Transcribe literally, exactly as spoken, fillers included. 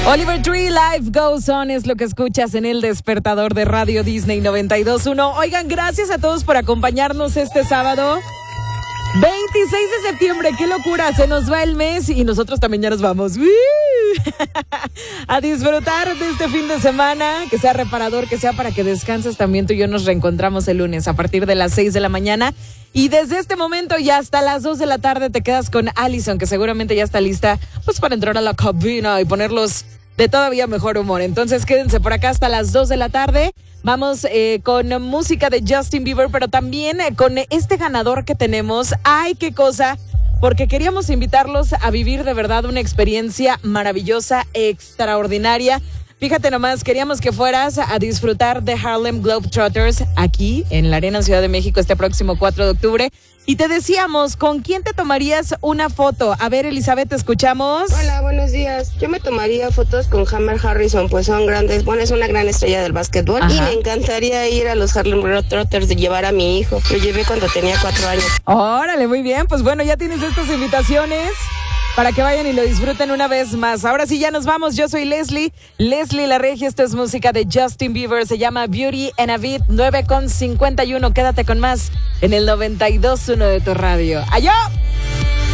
Oliver Tree, Life Goes On es lo que escuchas en el despertador de Radio Disney noventa y dos punto uno. Oigan, gracias a todos por acompañarnos este sábado veintiséis de septiembre. ¡Qué locura! Se nos va el mes y nosotros también ya nos vamos. A disfrutar de este fin de semana, que sea reparador, que sea para que descanses. También tú y yo nos reencontramos el lunes a partir de las seis de la mañana. Y desde este momento y hasta las dos de la tarde te quedas con Allison, que seguramente ya está lista pues para entrar a la cabina y ponerlos de todavía mejor humor. Entonces quédense por acá hasta las dos de la tarde. Vamos eh, con música de Justin Bieber, pero también eh, con este ganador que tenemos. ¡Ay, qué cosa! Porque queríamos invitarlos a vivir de verdad una experiencia maravillosa, extraordinaria. Fíjate nomás, queríamos que fueras a disfrutar de Harlem Globetrotters aquí en la Arena Ciudad de México este próximo cuatro de octubre. Y te decíamos, ¿con quién te tomarías una foto? A ver, Elizabeth, ¿te escuchamos? Hola, buenos días. Yo me tomaría fotos con Hammer Harrison, pues son grandes, bueno, es una gran estrella del básquetbol. Ajá. Y me encantaría ir a los Harlem Globetrotters de llevar a mi hijo. Lo llevé cuando tenía cuatro años. Órale, muy bien. Pues bueno, ya tienes estas invitaciones para que vayan y lo disfruten una vez más. Ahora sí, ya nos vamos. Yo soy Leslie, Leslie La Regia. Esta es música de Justin Bieber. Se llama Beauty and a Beat, nueve con cincuenta y uno. Quédate con más en el noventa y dos punto uno de tu radio. ¡Ayó!